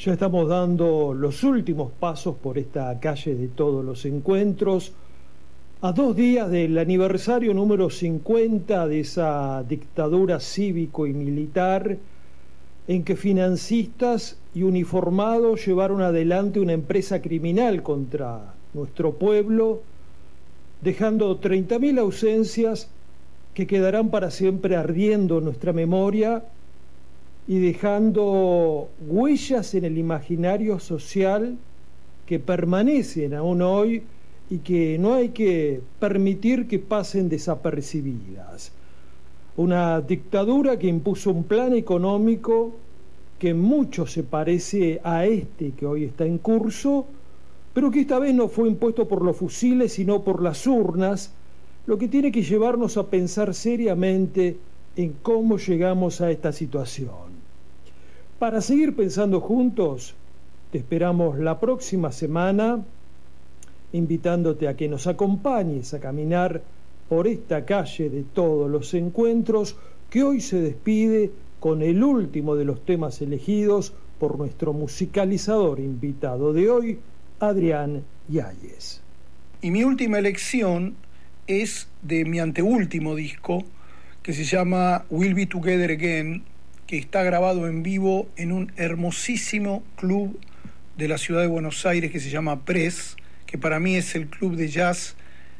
Ya estamos dando los últimos pasos por esta calle de todos los encuentros, a 2 días del aniversario número 50 de esa dictadura cívico y militar en que financistas y uniformados llevaron adelante una empresa criminal contra nuestro pueblo, dejando 30.000 ausencias que quedarán para siempre ardiendo en nuestra memoria y dejando huellas en el imaginario social que permanecen aún hoy y que no hay que permitir que pasen desapercibidas. Una dictadura que impuso un plan económico que mucho se parece a este que hoy está en curso, pero que esta vez no fue impuesto por los fusiles sino por las urnas, lo que tiene que llevarnos a pensar seriamente en cómo llegamos a esta situación. Para seguir pensando juntos, te esperamos la próxima semana, invitándote a que nos acompañes a caminar por esta calle de todos los encuentros, que hoy se despide con el último de los temas elegidos por nuestro musicalizador invitado de hoy, Adrián Yáñez. Y mi última elección es de mi anteúltimo disco, que se llama We'll Be Together Again, que está grabado en vivo en un hermosísimo club de la ciudad de Buenos Aires que se llama Press, que para mí es el club de jazz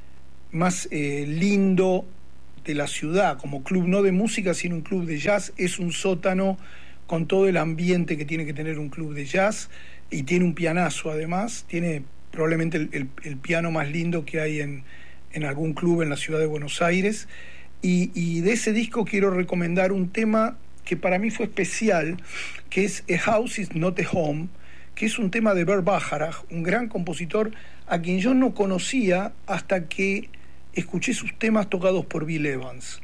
más lindo de la ciudad, como club no de música, sino un club de jazz. Es un sótano con todo el ambiente que tiene que tener un club de jazz, y tiene un pianazo además, tiene probablemente el piano más lindo que hay en algún club en la ciudad de Buenos Aires. Y de ese disco quiero recomendar un tema que para mí fue especial, que es A House is Not a Home, que es un tema de Bert Bacharach, un gran compositor a quien yo no conocía hasta que escuché sus temas tocados por Bill Evans.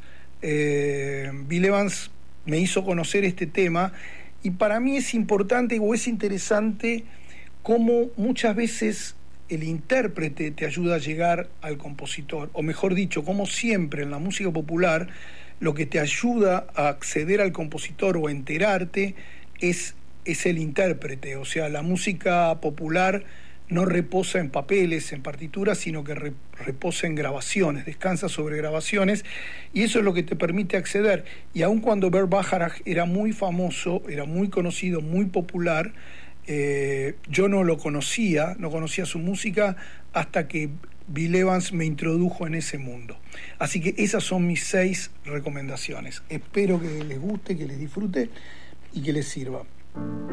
Bill Evans me hizo conocer este tema, y para mí es importante o es interesante cómo muchas veces el intérprete te ayuda a llegar al compositor, o mejor dicho, como siempre en la música popular, lo que te ayuda a acceder al compositor o a enterarte es el intérprete. O sea, la música popular no reposa en papeles, en partituras, sino que reposa en grabaciones, descansa sobre grabaciones, y eso es lo que te permite acceder. Y aun cuando Bert Bacharach era muy famoso, era muy conocido, muy popular, yo no lo conocía, no conocía su música hasta que Bill Evans me introdujo en ese mundo. Así que esas son mis 6 recomendaciones. Espero que les guste, que les disfrute y que les sirva.